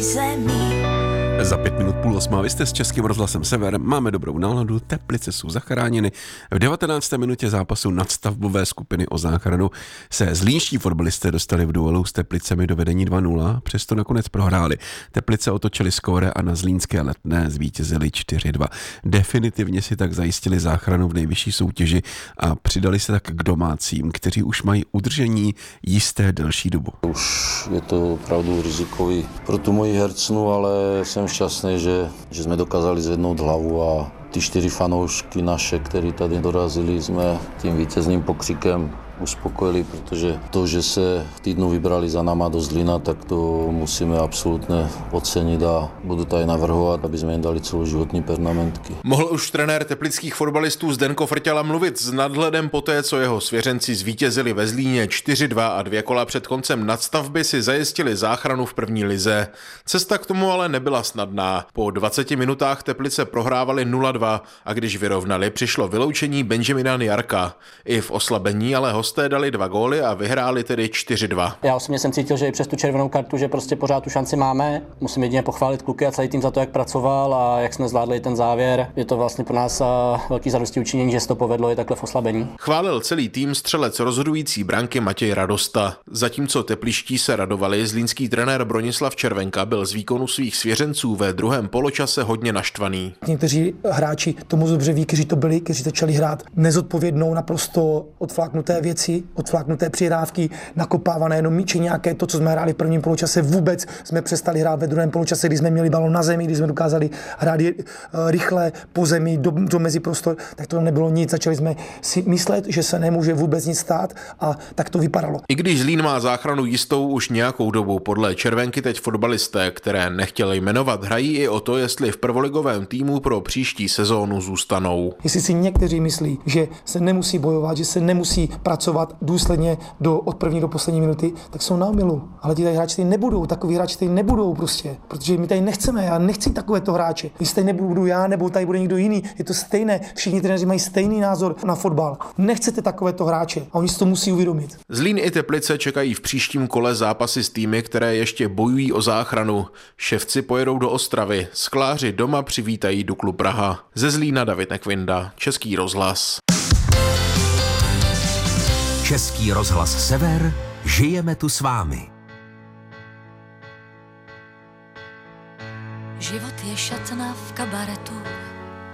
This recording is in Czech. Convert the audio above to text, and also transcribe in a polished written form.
zemi. Za 5 minut 7:30 vy jste s Českým rozhlasem Sever, máme dobrou náladu, Teplice jsou zachráněny. V 19. minutě zápasu nadstavbové skupiny o záchranu se zlínští fotbalisté dostali v duelu s Teplicemi do vedení 2-0, přesto nakonec prohráli. Teplice otočili skóre a na zlínské Letné zvítězili 4-2. Definitivně si tak zajistili záchranu v nejvyšší soutěži a přidali se tak k domácím, kteří už mají udržení jisté delší dobu. Už je to opravdu rizikový pro tu moji hercnu, ale jsem šťastný, že jsme dokázali zvednout hlavu a ty 4 fanoušky naše, kteří tady dorazili, jsme tím vítězným pokřikem uspokojili, protože to, že se v týdnu vybrali za náma do Zlína, tak to musíme absolutně ocenit a budu tady navrhovat, aby jsme jim dali celoživotní permanentky. Mohl už trenér teplických fotbalistů Zdenko Frťala mluvit s nadhledem poté, co jeho svěřenci zvítězili ve Zlíně 4-2 a 2 kola před koncem nadstavby si zajistili záchranu v první lize. Cesta k tomu ale nebyla snadná. Po 20 minutách Teplice prohrávali 0-2 a když vyrovnali, přišlo vyloučení Benjamina Jarka. I v oslabení ale hosté dali 2 góly a vyhráli tedy 4-2. Já osobně jsem cítil, že i přes tu červenou kartu, že prostě pořád tu šanci máme. Musím jedině pochválit kluky a celý tým za to, jak pracoval a jak jsme zvládli ten závěr. Je to vlastně pro nás velký zadostiučinění, že se to povedlo i takhle v oslabení. Chválil celý tým střelec rozhodující branky Matěj Radosta. Zatímco tepliští se radovali, zlínský trenér Bronislav Červenka byl z výkonu svých svěřenců ve druhém poločase hodně naštvaný. Někteří hráči to moc dobře ví, kteří to byli, kteří začali hrát nezodpovědnou, naprosto odfláknuté věci, odfláknuté přihrávky, nakopávané jenom míče, nějaké to, co jsme hráli v prvním poločase, vůbec jsme přestali hrát ve druhém poločase, kdy jsme měli balon na zemi, kdy jsme dokázali hrát rychle po zemi do meziprostor, tak to nebylo nic. Začali jsme si myslet, že se nemůže vůbec nic stát a tak to vypadalo. I když Zlín má záchranu jistou už nějakou dobu, podle Červenky teď fotbalisté, které nechtěli jmenovat, hrají i o to, jestli v prvoligovém týmu pro příští sezónu zůstanou. Jestli si někteří myslí, že se nemusí bojovat, že se nemusí pracovat důsledně od první do poslední minuty, tak jsou na omylu. Ale ti tady hráči tady nebudou, takový hráči tady nebudou prostě, protože my tady nechceme, já nechci takovéto hráče. Jestli tady nebudu já, nebo tady bude někdo jiný, je to stejné, všichni trenéři mají stejný názor na fotbal. Nechcete takovéto hráče a oni si to musí uvědomit. Zlín i Teplice čekají v příštím kole zápasy s týmy, které ještě bojují o záchranu. Ševci pojedou do Ostravy, skláři doma přivítají Duklu Praha. Ze Zlína David Nekvinda, Český rozhlas. Český rozhlas Sever, žijeme tu s vámi. Život je šatna v kabaretu,